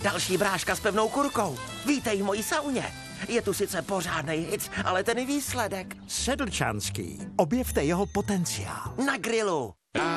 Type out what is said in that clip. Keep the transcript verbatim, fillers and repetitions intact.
Další bráška s pevnou kurkou. Vítej v mojí sauně. Je tu sice pořádnej hic, ale ten výsledek. Sedlčanský. Objevte jeho potenciál. Na grilu.